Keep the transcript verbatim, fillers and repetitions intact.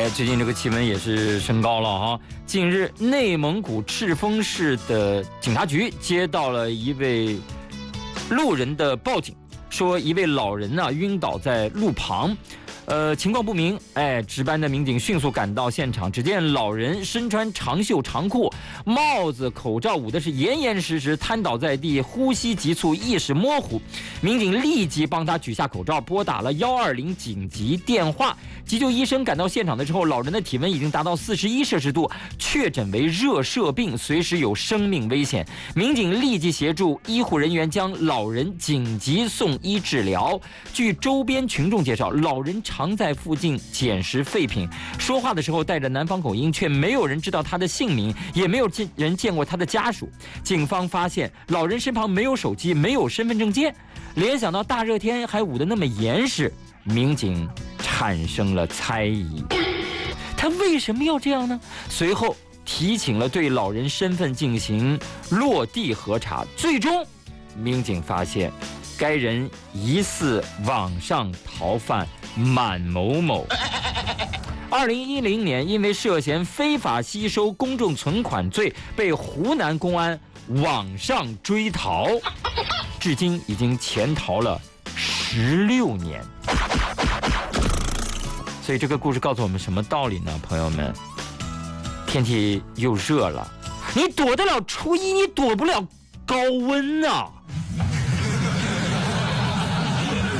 哎，最近这个气温也是升高了哈。近日，内蒙古赤峰市的警察局接到了一位路人的报警，说一位老人呢、啊、晕倒在路旁。呃，情况不明，哎，值班的民警迅速赶到现场，只见老人身穿长袖长裤，帽子、口罩捂的是严严实实，瘫倒在地，呼吸急促，意识模糊。民警立即帮他取下口罩，拨打了一二零紧急电话。急救医生赶到现场的时候，老人的体温已经达到四十一摄氏度，确诊为热射病，随时有生命危险。民警立即协助医护人员将老人紧急送医治疗。据周边群众介绍，老人常在附近捡拾废品，说话的时候带着南方口音，却没有人知道他的姓名，也没有人见过他的家属。警方发现老人身旁没有手机，没有身份证件，联想到大热天还捂得那么严实，民警产生了猜疑，他为什么要这样呢？随后提请了对老人身份进行落地核查，最终民警发现该人疑似网上逃犯满某某。二零一零年，因为涉嫌非法吸收公众存款罪，被湖南公安网上追逃，至今已经潜逃了十六年。所以这个故事告诉我们什么道理呢？朋友们，天气又热了，你躲得了初一，你躲不了高温啊。